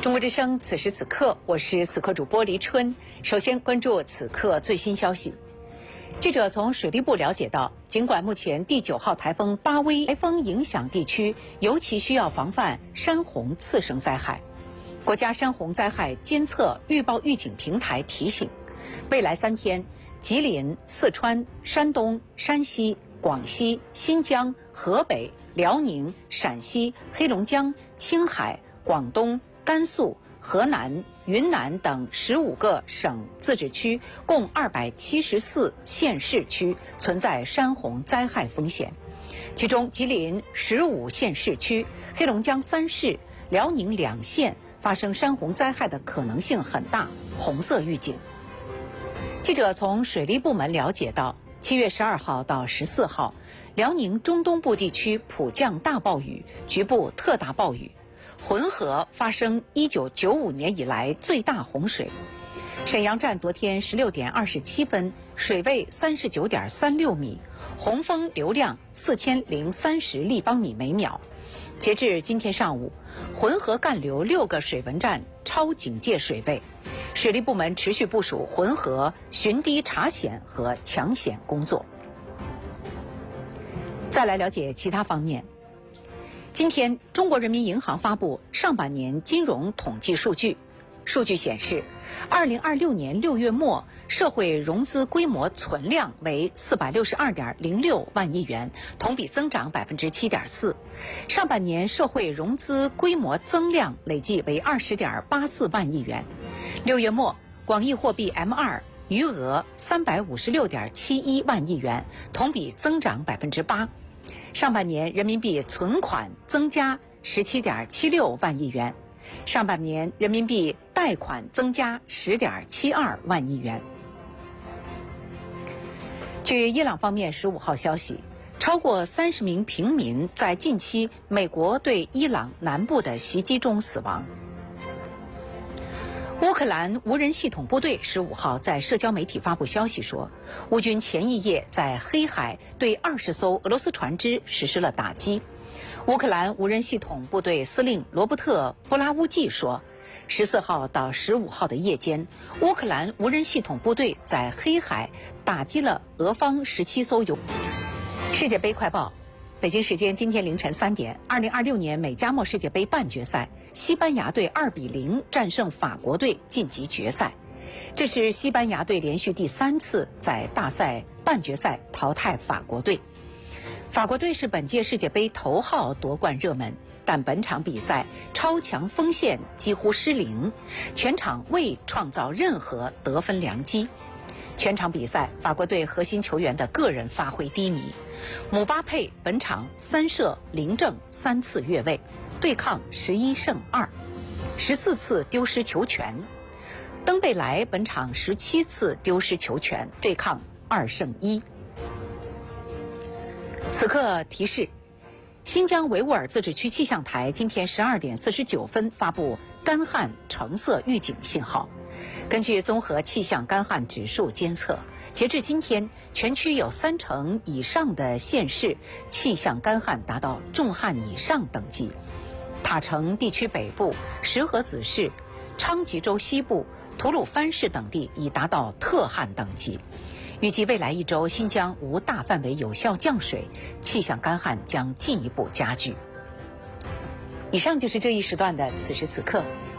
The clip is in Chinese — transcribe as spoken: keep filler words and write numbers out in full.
中国之声，此时此刻，我是此刻主播黎春。首先关注此刻最新消息。记者从水利部了解到，尽管目前第九号台风巴威台风影响地区尤其需要防范山洪次生灾害，国家山洪灾害监测预报预警平台提醒，未来三天，吉林、四川、山东、山西、广西、新疆、河北、辽宁、陕西、黑龙江、青海、广东、甘肃、河南、云南等十五个省、自治区，共二百七十四县市区存在山洪灾害风险。其中，吉林十五县市区、黑龙江三市、辽宁两县发生山洪灾害的可能性很大，红色预警。记者从水利部门了解到，七月十二号到十四号，辽宁中东部地区普降大暴雨，局部特大暴雨。浑河发生一九九五年以来最大洪水，沈阳站昨天十六点二十七分水位三十九点三六米，洪峰流量四千零三十立方米每秒。截至今天上午，浑河干流六个水文站超警戒水位，水利部门持续部署浑河巡堤查险和抢险工作。再来了解其他方面。今天，中国人民银行发布上半年金融统计数据。数据显示，二零二六年六月末，社会融资规模存量为四百六十二点零六万亿元，同比增长百分之七点四。上半年社会融资规模增量累计为二十点八四万亿元。六月末，广义货币 M 二 余额三百五十六点七一万亿元，同比增长百分之八。上半年人民币存款增加十七点七六万亿元，上半年人民币贷款增加十点七二万亿元。据伊朗方面十五号消息，超过三十名平民在近期美国对伊朗南部的袭击中死亡。乌克兰无人系统部队十五号在社交媒体发布消息说，乌军前一夜在黑海对二十艘俄罗斯船只实施了打击。乌克兰无人系统部队司令罗伯特·布拉乌季说，十四号到十五号的夜间，乌克兰无人系统部队在黑海打击了俄方十七艘游。世界杯快报。北京时间今天凌晨三点，二零二六年美加墨世界杯半决赛，西班牙队二比零战胜法国队晋级决赛。这是西班牙队连续第三次在大赛半决赛淘汰法国队。法国队是本届世界杯头号夺冠热门，但本场比赛超强锋线几乎失灵，全场未创造任何得分良机。全场比赛，法国队核心球员的个人发挥低迷。姆巴佩本场三射零正三次越位，对抗十一胜二，十四次丢失球权。登贝莱本场十七次丢失球权，对抗二胜一。此刻提示：新疆维吾尔自治区气象台今天十二点四十九分发布干旱橙色预警信号。根据综合气象干旱指数监测，截至今天，全区有三成以上的县市气象干旱达到重旱以上等级。塔城地区北部、石河子市、昌吉州西部、吐鲁番市等地已达到特旱等级。预计未来一周，新疆无大范围有效降水，气象干旱将进一步加剧。以上就是这一时段的此时此刻。